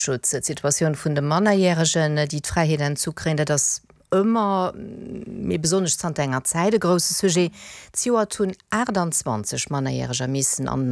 Situation vun de Mannerjähregen, die Freiheiten zukriegen, das immer mir besonders an enger Zeit de grosse Sujet. Ziwa tun 28 Mannerjähriger missen an